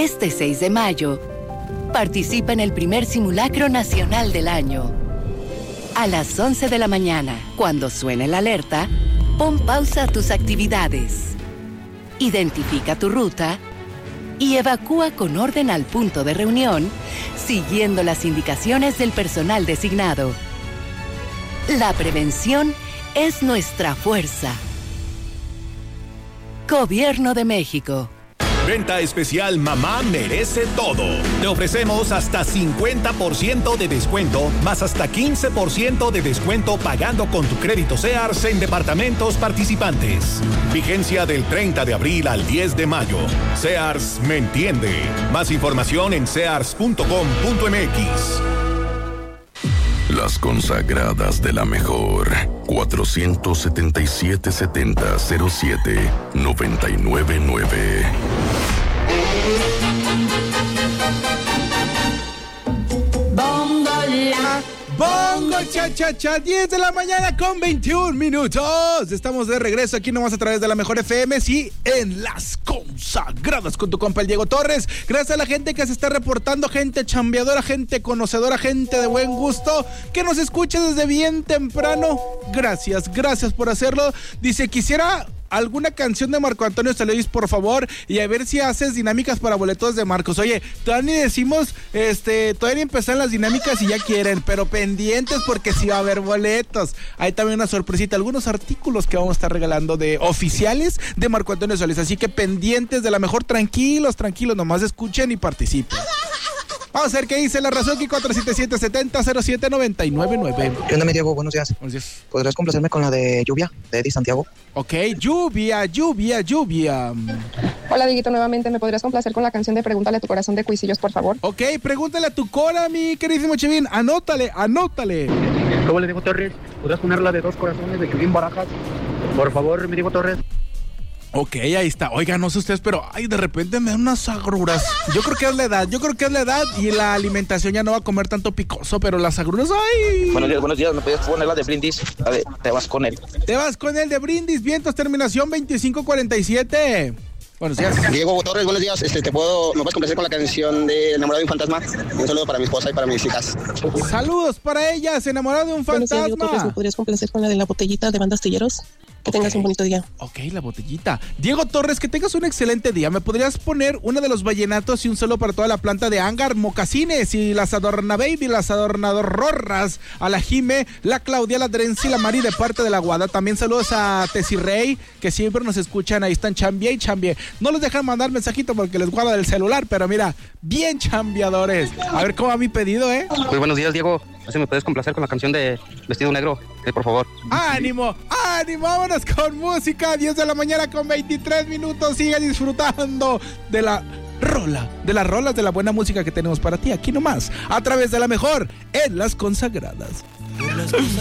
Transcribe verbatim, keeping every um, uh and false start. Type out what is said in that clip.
Este seis de mayo, participa en el primer simulacro nacional del año. A las once de la mañana, cuando suene la alerta, pon pausa a tus actividades. Identifica tu ruta y evacúa con orden al punto de reunión, siguiendo las indicaciones del personal designado. La prevención es nuestra fuerza. Gobierno de México. Venta especial Mamá Merece Todo. Te ofrecemos hasta cincuenta por ciento de descuento, más hasta quince por ciento de descuento pagando con tu crédito Sears en departamentos participantes. Vigencia del treinta de abril al diez de mayo. Sears me entiende. Más información en sears punto com punto m x. Las consagradas de la mejor. cuatrocientos setenta y siete setenta cero siete noventa y nueve nueve. Bongola. Bongo cha cha cha, diez de la mañana con veintiún minutos. Estamos de regreso aquí nomás a través de la Mejor F M, sí, en Las Consagradas con tu compa el Diego Torres. Gracias a la gente que se está reportando, gente chambeadora, gente conocedora, gente de buen gusto, que nos escucha desde bien temprano. Gracias, gracias por hacerlo. Dice, quisiera alguna canción de Marco Antonio Solís, por favor, y a ver si haces dinámicas para boletos de Marcos. Oye, todavía ni decimos, este, todavía ni empezaron las dinámicas y ya quieren, pero pendientes porque sí va a haber boletos. Hay también una sorpresita, algunos artículos que vamos a estar regalando de oficiales de Marco Antonio Solís, así que pendientes de la mejor, tranquilos, tranquilos, nomás escuchen y participen. Vamos a ver qué dice la razón aquí, cuatro siete siete setenta cero siete noventa y nueve nueve. ¿Qué onda, mi Diego? Buenos días. Buenos días. ¿Podrás complacerme con la de Lluvia, de Eddie Santiago? Ok, lluvia, lluvia, lluvia. Hola, Dieguito, nuevamente, ¿me podrías complacer con la canción de Pregúntale a tu corazón de Cuisillos, por favor? Ok, pregúntale a tu cora, mi queridísimo Chevín. Anótale, anótale. ¿Cómo le digo, Torres? ¿Podrás poner la de Dos Corazones de Kevin Barajas? Por favor, me digo, Torres. Ok, ahí está. Oiga, no sé ustedes, pero ay, de repente me dan unas agruras. Yo creo que es la edad, yo creo que es la edad y la alimentación ya no va a comer tanto picoso, pero las agruras, ay. Buenos días, buenos días. ¿Me podías poner la de Brindis? La de Te vas con él. Te vas con él de Brindis, vientos, terminación veinticinco cuarenta y siete. Buenos días. Diego Torres, buenos días. Este, te puedo, ¿me puedes complacer con la canción de Enamorado de un fantasma? Un saludo para mi esposa y para mis hijas. Saludos para ellas, Enamorado de un fantasma. Buenos días, Diego Torres, ¿me podrías complacer con la de La Botellita de Banda Astilleros? Que okay. Tengas un bonito día. Ok, La Botellita. Diego Torres, que tengas un excelente día. ¿Me podrías poner una de los vallenatos y un solo para toda la planta de Hangar, Mocasines y las Adorna Baby, las Adornadorrorras, a la Jime, la Claudia, la Drenzi, la Mari de parte de la Guada? También saludos a Tessy Rey, que siempre nos escuchan. Ahí están chambie y chambie. No los dejan mandar mensajito porque les guarda del celular, pero mira, bien chambeadores. A ver cómo va mi pedido, ¿eh? Muy buenos días, Diego. ¿Si me puedes complacer con la canción de Vestido Negro? Eh, por favor. ¡Ánimo! ¡Ánimo! ¡Vámonos con música! diez de la mañana con veintitrés minutos. Sigue disfrutando de la rola, de las rolas, de la buena música que tenemos para ti aquí nomás, a través de la Mejor en Las Consagradas.